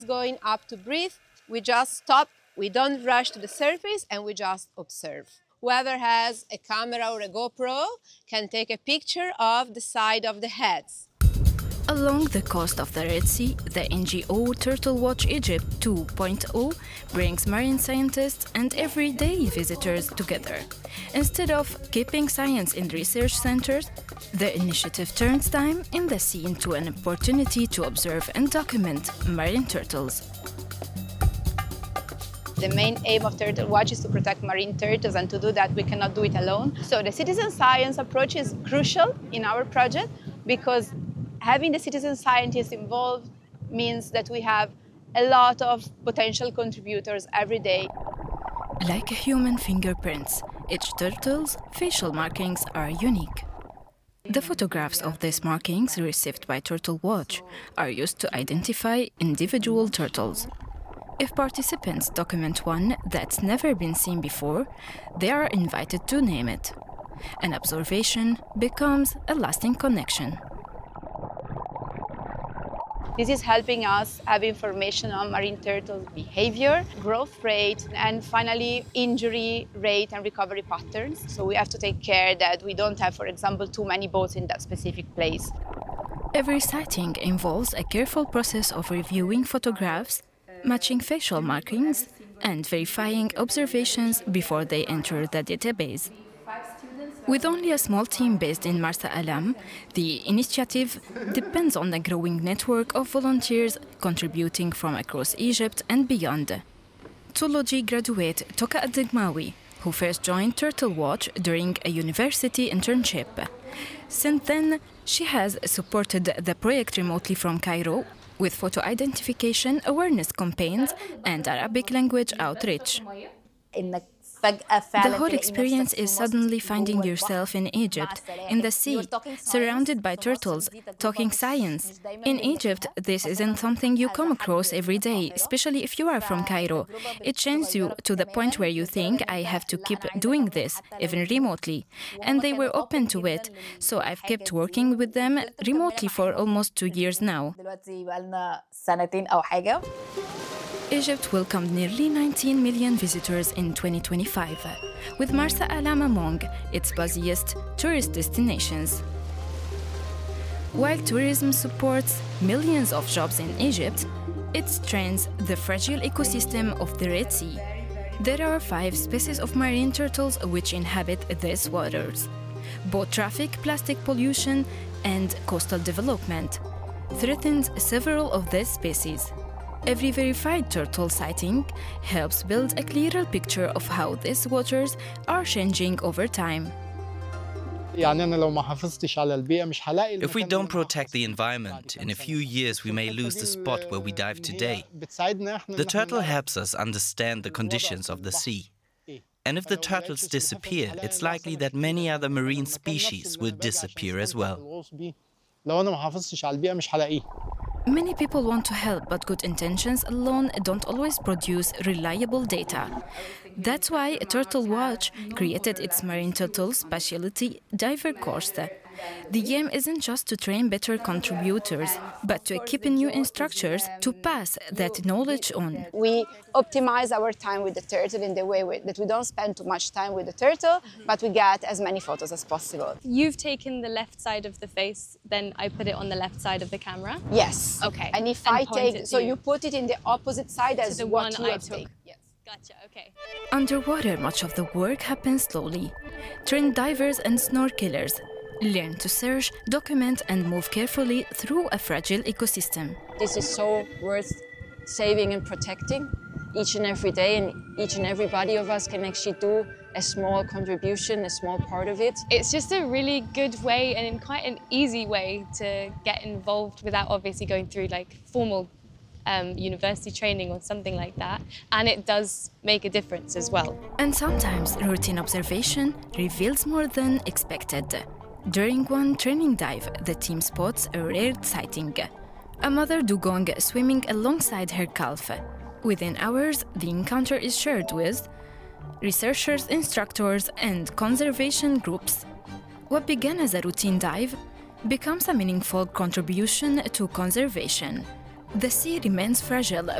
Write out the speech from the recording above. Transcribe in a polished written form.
Going up to breathe, we just stop, we don't rush to the surface, and we just observe. Whoever has a camera or a GoPro can take a picture of the side of the heads. Along the coast of the Red Sea, the NGO Turtle Watch Egypt 2.0 brings marine scientists and everyday visitors together. Instead of keeping science in research centers, the initiative turns time in the sea into an opportunity to observe and document marine turtles. The main aim of Turtle Watch is to protect marine turtles, and to do that we cannot do it alone. So the citizen science approach is crucial in our project because having the citizen scientists involved means that we have a lot of potential contributors every day. Like human fingerprints, each turtle's facial markings are unique. The photographs of these markings received by Turtle Watch are used to identify individual turtles. If participants document one that's never been seen before, they are invited to name it. An observation becomes a lasting connection. This is helping us have information on marine turtle behavior, growth rate, and finally injury rate and recovery patterns. So we have to take care that we don't have, for example, too many boats in that specific place. Every sighting involves a careful process of reviewing photographs, matching facial markings, and verifying observations before they enter the database. With only a small team based in Marsa Alam, the initiative depends on a growing network of volunteers contributing from across Egypt and beyond. Zoology graduate Toka Adegmawi, who first joined Turtle Watch during a university internship. Since then, she has supported the project remotely from Cairo with photo identification, awareness campaigns, and Arabic language outreach. The whole experience is suddenly finding yourself in Egypt, in the sea, surrounded by turtles, talking science. In Egypt, this isn't something you come across every day, especially if you are from Cairo. It changes you to the point where you think, I have to keep doing this, even remotely. And they were open to it, so I've kept working with them remotely for almost 2 years now. Egypt welcomed nearly 19 million visitors in 2025, with Marsa Alam among its busiest tourist destinations. While tourism supports millions of jobs in Egypt, it strains the fragile ecosystem of the Red Sea. There are 5 species of marine turtles which inhabit these waters. Boat traffic, plastic pollution, and coastal development threatens several of these species. Every verified turtle sighting helps build a clearer picture of how these waters are changing over time. If we don't protect the environment, in a few years we may lose the spot where we dive today. The turtle helps us understand the conditions of the sea. And if the turtles disappear, it's likely that many other marine species will disappear as well. Many people want to help, but good intentions alone don't always produce reliable data. That's why Turtle Watch created its Marine Turtle Specialty Diver course. The aim isn't just to train better contributors, but to equip new instructors to pass that knowledge on. We optimize our time with the turtle in the way that we don't spend too much time with the turtle, but we get as many photos as possible. You've taken the left side of the face, then I put it on the left side of the camera? Yes. Okay. And if I take, so you put it in the opposite side as the what one you I have took. taken. Yes. Gotcha, okay. Underwater, much of the work happens slowly. Trained divers and snorkelers learn to search, document, and move carefully through a fragile ecosystem. This is so worth saving and protecting each and every day, and each and everybody of us can actually do a small contribution, a small part of it. It's just a really good way and quite an easy way to get involved without obviously going through like formal university training or something like that. And it does make a difference as well. And sometimes routine observation reveals more than expected. During one training dive, the team spots a rare sighting. A mother dugong swimming alongside her calf. Within hours, the encounter is shared with researchers, instructors, and conservation groups. What began as a routine dive becomes a meaningful contribution to conservation. The sea remains fragile